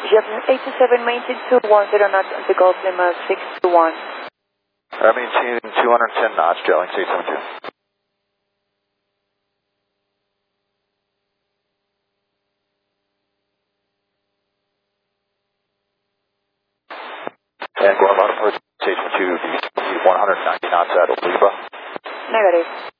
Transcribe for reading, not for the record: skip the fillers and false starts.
Jet 827, maintain 210 knots on the Gulf Lima 621. Maintain 210 knots, Jetling 872. And Guam approach station 2, 190 knots at Oliva. Negative.